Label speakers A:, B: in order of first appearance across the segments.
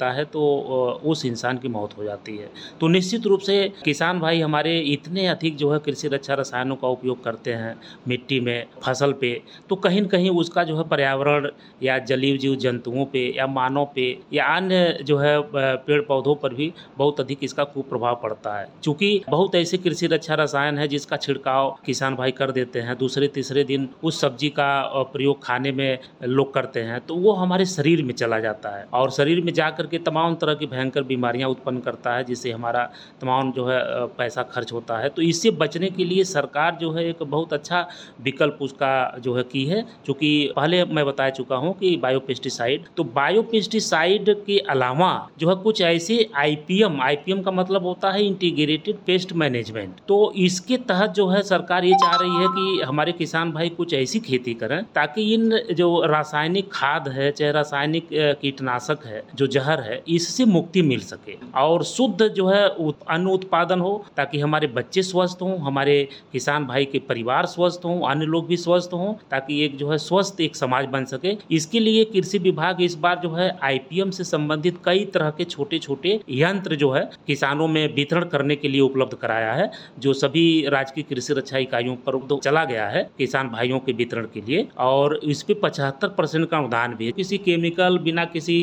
A: लेता है तो उस इंसान की मौत हो जाती है। तो निश्चित रूप से किसान भाई हमारे इतने अधिक जो है कृषि रक्षा रसायनों का उपयोग करते हैं मिट्टी में, फसल पे, तो कहीं न कहीं उसका जो है पर्यावरण या जलीय जीव जंतुओं पे या मानव पे या अन्य जो है पेड़-पौधों पर भी बहुत अधिक इसका कुप्रभाव पड़ता है। चूँकि बहुत ऐसे कृषि रक्षा रसायन है जिसका छिड़काव किसान भाई कर देते हैं, दूसरे-तीसरे दिन उस सब्जी का प्रयोग खाने में लोग करते हैं, तो वो हमारे शरीर में चला जाता है और शरीर में जाकर के तमाम तरह की भयंकर बीमारियाँ उत्पन्न करता है, जिससे हमारा तमाम जो है पैसा खर्च होता है। तो इससे बचने के लिए सरकार जो है एक बहुत अच्छा विकल्प उसका जो है की है, चूँकि पहले मैं बता चुका हूँ कि बायोपेस्टिसाइड, तो बायोपेस्टिसाइड के अलावा जो है कुछ ऐसे आईपीएम का मतलब होता है इंटीग्रेटेड पेस्ट मैनेजमेंट। तो इसके तहत जो है सरकार ये चाह रही है कि हमारे किसान भाई कुछ ऐसी खेती करें ताकि इन जो रासायनिक खाद है, चाहे रासायनिक कीटनाशक है, जो जहर है, इससे मुक्ति मिल सके और शुद्ध जो है अन्न उत्पादन हो ताकि हमारे बच्चे स्वस्थ हों, हमारे किसान भाई के परिवार स्वस्थ हों, अन्य लोग भी स्वस्थ हों, ताकि एक जो है स्वस्थ एक समाज बन सके। इसके लिए कृषि विभाग इस बार जो है आईपीएम से संबंधित कई तरह के छोटे-छोटे यंत्र जो है किसानों में वितरण करने के लिए उपलब्ध कराया है, जो सभी राजकीय कृषि रक्षा इकाइयों पर तो चला गया है किसान भाइयों के वितरण के लिए और इस पे 75% का अनुदान भी है। किसी केमिकल बिना किसी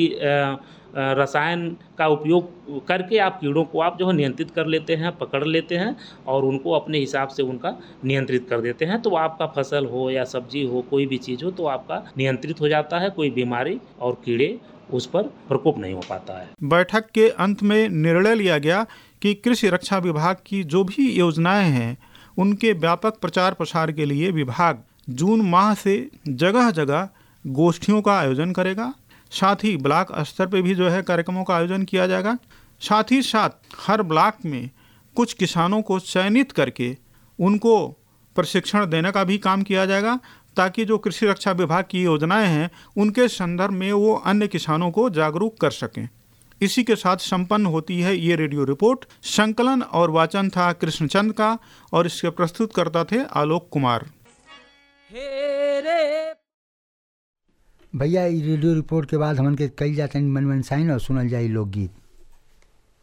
A: रसायन का उपयोग करके आप कीड़ों को आप जो है नियंत्रित कर लेते हैं, पकड़ लेते हैं और उनको अपने हिसाब से उनका नियंत्रित कर देते हैं। तो आपका फसल हो या सब्जी हो, कोई भी चीज़ हो, तो आपका नियंत्रित हो जाता है, कोई बीमारी और कीड़े उस पर प्रकोप नहीं हो पाता है।
B: बैठक के अंत में निर्णय लिया गया कि कृषि रक्षा विभाग की जो भी योजनाएं हैं उनके व्यापक प्रचार प्रसार के लिए विभाग जून माह से जगह जगह गोष्ठियों का आयोजन करेगा। साथ ही ब्लॉक स्तर पे भी जो है कार्यक्रमों का आयोजन किया जाएगा। साथ ही साथ हर ब्लॉक में कुछ किसानों को चयनित करके उनको प्रशिक्षण देने का भी काम किया जाएगा ताकि जो कृषि रक्षा विभाग की योजनाएं हैं उनके संदर्भ में वो अन्य किसानों को जागरूक कर सकें। इसी के साथ संपन्न होती है ये रेडियो रिपोर्ट। संकलन और वाचन था कृष्णचंद का और इसके प्रस्तुतकर्ता थे आलोक कुमार।
C: भैया रेडियो रिपोर्ट के बाद हमन के कई जाते मनसाइन और सुनल जाई लोकगीत।